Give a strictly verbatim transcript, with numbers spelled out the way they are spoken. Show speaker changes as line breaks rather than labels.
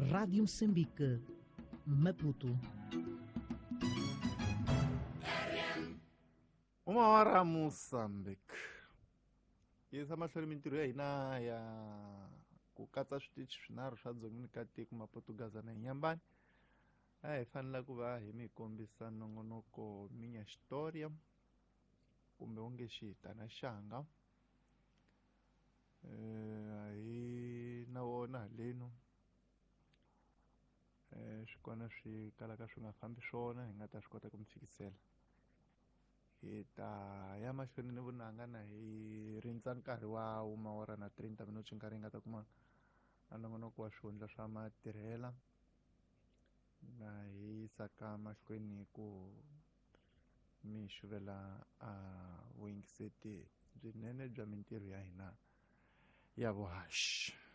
Rádio Moçambique, Maputo.
Uma hora Moçambique. Essa mahlweni mintirho ya hina ya ku katsa switichi swinharhu swa dzongeni ka tiko mapotugazana hi nyambani a hi fanele ku va hi mi kombisa nongonoko minya xitoriya kumbe wonge xihitana xanga eh hi na wona haleno eh swi kona swi kalaka swi nga fambi swona hi nga ta swi kota ku mi fikisela hi ta ya mahlweni ni vunanga na hi rindza nkarhi wa uma hora na thirty minutes nkarhi hi nga ta kuma na nongonoko wa swihundla swa matirhela na hi yisaka mahlweni ku mi xuvela a vuyingiseti byinene bya mintirho ya hina ya vuhaxi.